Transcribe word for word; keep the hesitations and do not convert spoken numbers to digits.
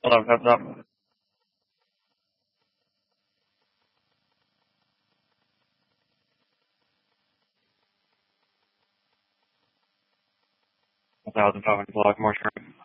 Hold up, hold up. one thousand five hundred block, more shrimp.